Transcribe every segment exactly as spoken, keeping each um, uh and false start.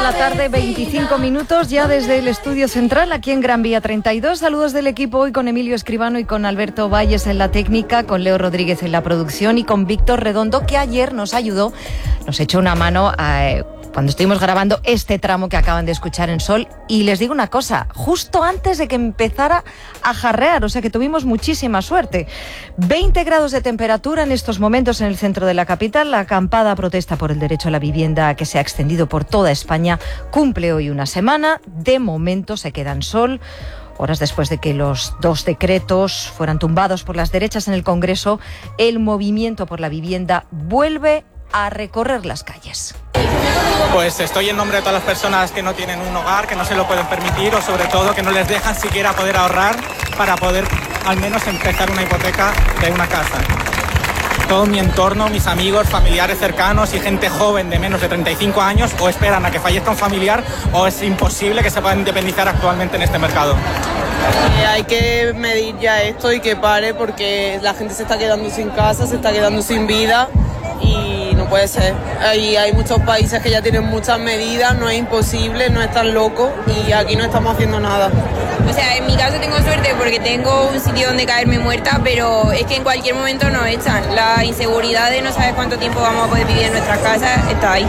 la tarde, veinticinco minutos, ya desde el estudio central, aquí en Gran Vía treinta y dos. Saludos del equipo hoy con Emilio Escribano y con Alberto Valles en la técnica, con Leo Rodríguez en la producción y con Víctor Redondo, que ayer nos ayudó, nos echó una mano a... cuando estuvimos grabando este tramo que acaban de escuchar en Sol. Y les digo una cosa, justo antes de que empezara a jarrear, o sea que tuvimos muchísima suerte. veinte grados de temperatura en estos momentos en el centro de la capital. La acampada protesta por el derecho a la vivienda, que se ha extendido por toda España, cumple hoy una semana. De momento se queda en Sol. Horas después de que los dos decretos fueran tumbados por las derechas en el Congreso, el movimiento por la vivienda vuelve a recorrer las calles. Pues estoy en nombre de todas las personas que no tienen un hogar, que no se lo pueden permitir o sobre todo que no les dejan siquiera poder ahorrar para poder al menos empezar una hipoteca de una casa. Todo mi entorno, mis amigos, familiares cercanos y gente joven de menos de treinta y cinco años o esperan a que fallezca un familiar o es imposible que se puedan independizar actualmente en este mercado. Eh, hay que medir ya esto y que pare porque la gente se está quedando sin casa, se está quedando sin vida. Y no puede ser. Hay, hay muchos países que ya tienen muchas medidas, no es imposible, no es tan loco y aquí no estamos haciendo nada. O sea, en mi caso tengo suerte porque tengo un sitio donde caerme muerta, pero es que en cualquier momento nos echan. La inseguridad de no saber cuánto tiempo vamos a poder vivir en nuestras casas está ahí.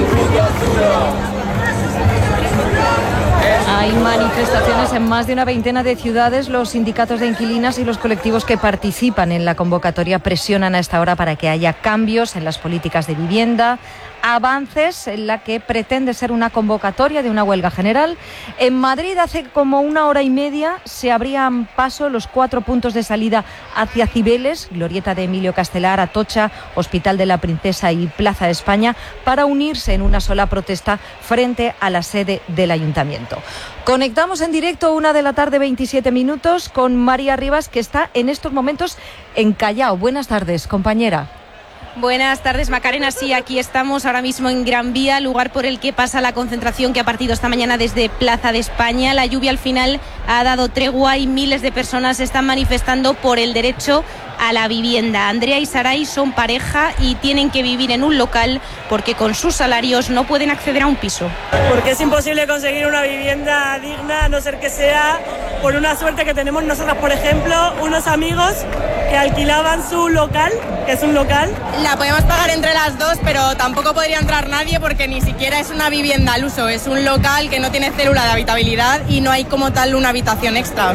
Hay manifestaciones en más de una veintena de ciudades. Los sindicatos de inquilinas y los colectivos que participan en la convocatoria presionan a esta hora para que haya cambios en las políticas de vivienda, avances en la que pretende ser una convocatoria de una huelga general. En Madrid hace como una hora y media se abrían paso los cuatro puntos de salida hacia Cibeles, Glorieta de Emilio Castelar, Atocha, Hospital de la Princesa y Plaza de España, para unirse en una sola protesta frente a la sede del Ayuntamiento. Conectamos en directo, una de la tarde, veintisiete minutos, con María Rivas, que está en estos momentos en Callao. Buenas tardes, compañera. Buenas tardes, Macarena. Sí, aquí estamos ahora mismo en Gran Vía, lugar por el que pasa la concentración que ha partido esta mañana desde Plaza de España. La lluvia al final ha dado tregua y miles de personas se están manifestando por el derecho a la vivienda. Andrea y Saray son pareja y tienen que vivir en un local porque con sus salarios no pueden acceder a un piso. Porque es imposible conseguir una vivienda digna, a no ser que sea por una suerte que tenemos nosotras, por ejemplo, unos amigos que alquilaban su local, que es un local. La podemos pagar entre las dos, pero tampoco podría entrar nadie porque ni siquiera es una vivienda al uso, es un local que no tiene célula de habitabilidad y no hay como tal una habitación extra.